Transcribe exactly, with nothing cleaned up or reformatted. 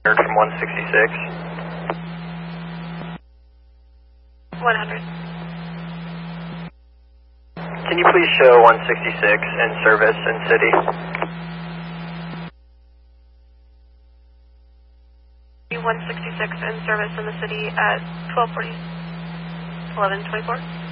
from one sixty-six. one hundred. Can you please show one sixty-six in service in city? one sixty-six in service in the city at twelve forty, eleven twenty-four.